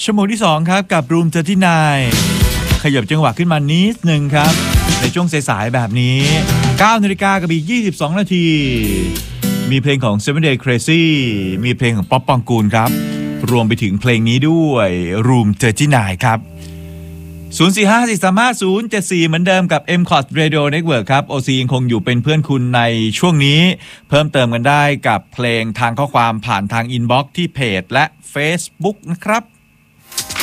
ชั่วโมงที่2ครับกับ Room 39ขยับจังหวะขึ้นมานิดนึงครับในช่วงสายๆแบบนี้9 นาฬิกากับอีก22 นาทีมีเพลงของ Seven Day Crazy มีเพลงของป๊อปปองกูลครับรวมไปถึงเพลงนี้ด้วย Room 39ครับ0454350074เหมือนเดิมกับ MCOT Radio Network ครับ OC ยังคงอยู่เป็นเพื่อนคุณในช่วงนี้เพิ่มเติมกันได้กับเพลงทางข้อความผ่านทางอินบ็อกซ์ที่เพจและ Facebook นะครับ